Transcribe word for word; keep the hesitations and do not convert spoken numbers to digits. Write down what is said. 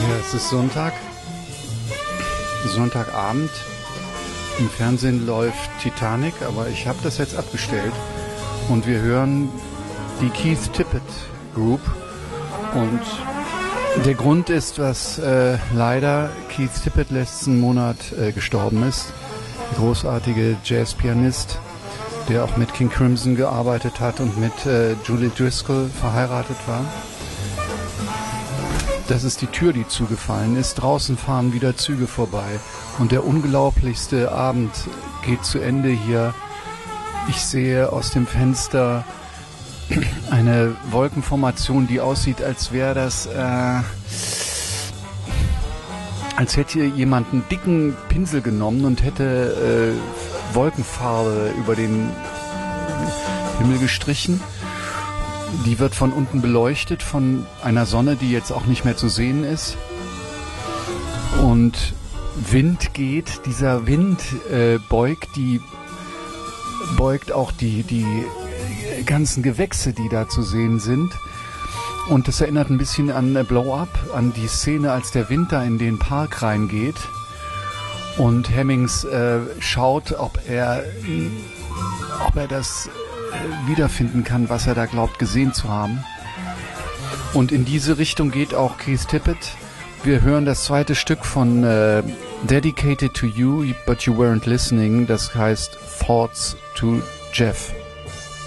Ja, es ist Sonntag, Sonntagabend. Im Fernsehen läuft Titanic, aber ich habe das jetzt abgestellt und wir hören die Keith Tippett Group. Und der Grund ist, dass äh, leider Keith Tippett letzten Monat äh, gestorben ist. Der großartige Jazzpianist, der auch mit King Crimson gearbeitet hat und mit äh, Julie Driscoll verheiratet war. Das ist die Tür, die zugefallen ist. Draußen fahren wieder Züge vorbei. Und der unglaublichste Abend geht zu Ende hier. Ich sehe aus dem Fenster eine Wolkenformation, die aussieht, als wäre das, äh, als hätte jemand einen dicken Pinsel genommen und hätte äh, Wolkenfarbe über den Himmel gestrichen. Die wird von unten beleuchtet von einer Sonne, die jetzt auch nicht mehr zu sehen ist. Und Wind geht. Dieser Wind äh, beugt die, beugt auch die, die ganzen Gewächse, die da zu sehen sind. Und das erinnert ein bisschen an Blow Up, an die Szene, als der Wind da in den Park reingeht. Und Hemmings äh, schaut, ob er, ob er das wiederfinden kann, was er da glaubt gesehen zu haben. Und in diese Richtung geht auch Keith Tippett. Wir hören das zweite Stück von äh, Dedicated to You, but you weren't listening. Das heißt Thoughts to Jeff.